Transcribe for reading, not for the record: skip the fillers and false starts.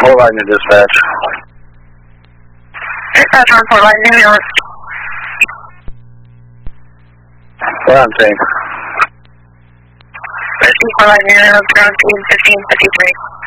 Port Lightning dispatch. Dispatch on Port Lightning, New York. Ground team. Port Lightning, New York, ground team 1553.